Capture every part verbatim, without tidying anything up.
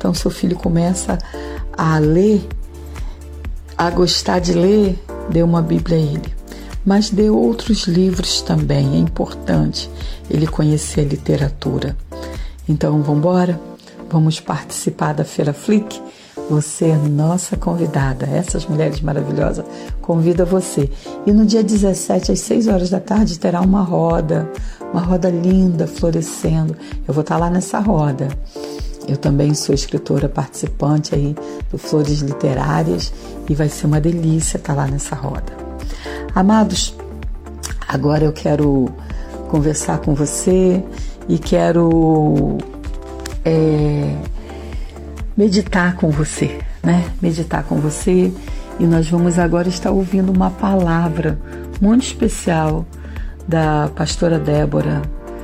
Então, seu filho começa a ler, a gostar de ler, dê uma Bíblia a ele. Mas dê outros livros também, é importante ele conhecer a literatura. Então, vamos embora? Vamos participar da Feira Flic? Você é nossa convidada. Essas mulheres maravilhosas convidam você. E no dia dezessete, às seis horas da tarde, terá uma roda, uma roda linda, florescendo. Eu vou estar lá nessa roda. Eu também sou escritora participante aí do Flores Literárias e vai ser uma delícia estar lá nessa roda. Amados, agora eu quero conversar com você e quero é, meditar com você, né? Meditar com você, e nós vamos agora estar ouvindo uma palavra muito especial da pastora Débora,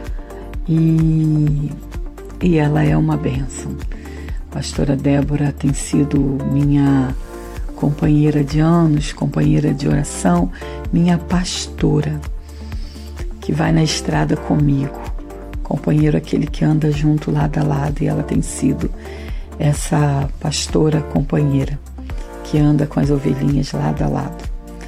e, e ela é uma bênção. A pastora Débora tem sido minha companheira de anos, companheira de oração, minha pastora, que vai na estrada comigo, companheiro aquele que anda junto lado a lado, e ela tem sido essa pastora companheira que anda com as ovelhinhas lado a lado.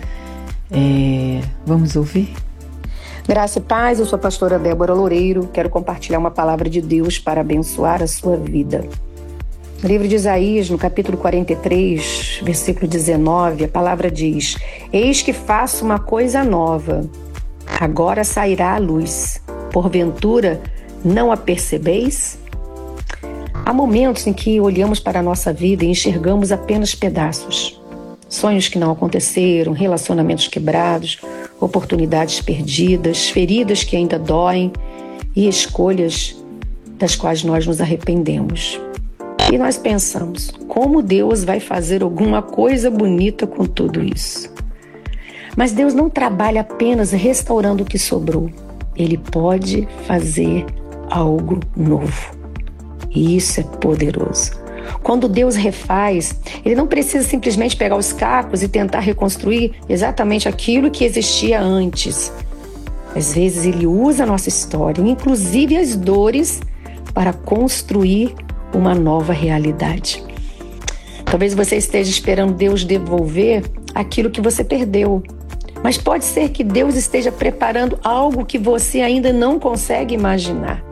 É, vamos ouvir? Graça e paz, eu sou a pastora Débora Loureiro, quero compartilhar uma palavra de Deus para abençoar a sua vida. No livro de Isaías, no capítulo quarenta e três, versículo dezenove, a palavra diz: Eis que faço uma coisa nova, agora sairá a luz, porventura não a percebeis? Há momentos em que olhamos para a nossa vida e enxergamos apenas pedaços. Sonhos que não aconteceram, relacionamentos quebrados, oportunidades perdidas, feridas que ainda doem e escolhas das quais nós nos arrependemos. E nós pensamos, como Deus vai fazer alguma coisa bonita com tudo isso? Mas Deus não trabalha apenas restaurando o que sobrou. Ele pode fazer algo novo. E isso é poderoso. Quando Deus refaz, Ele não precisa simplesmente pegar os cacos e tentar reconstruir exatamente aquilo que existia antes. Às vezes Ele usa a nossa história, inclusive as dores, para construir uma nova realidade. Talvez você esteja esperando Deus devolver aquilo que você perdeu. Mas pode ser que Deus esteja preparando algo que você ainda não consegue imaginar.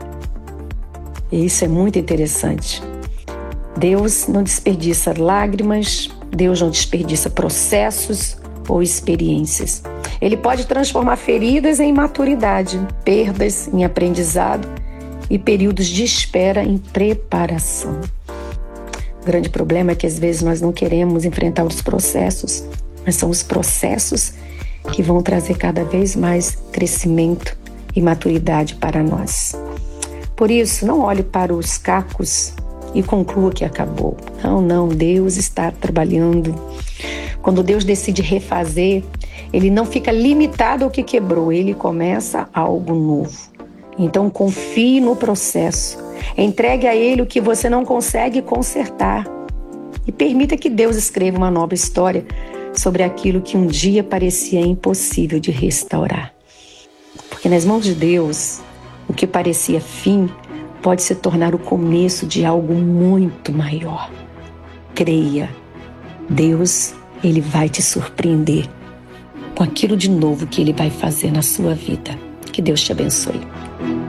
E isso é muito interessante. Deus não desperdiça lágrimas, Deus não desperdiça processos ou experiências. Ele pode transformar feridas em maturidade, perdas em aprendizado e períodos de espera em preparação. O grande problema é que às vezes nós não queremos enfrentar os processos, mas são os processos que vão trazer cada vez mais crescimento e maturidade para nós. Por isso, não olhe para os cacos e conclua que acabou. Não, não, Deus está trabalhando. Quando Deus decide refazer, Ele não fica limitado ao que quebrou, Ele começa algo novo. Então confie no processo, entregue a Ele o que você não consegue consertar e permita que Deus escreva uma nova história sobre aquilo que um dia parecia impossível de restaurar. Porque nas mãos de Deus, o que parecia fim pode se tornar o começo de algo muito maior. Creia, Deus, Ele vai te surpreender com aquilo de novo que Ele vai fazer na sua vida. Que Deus te abençoe.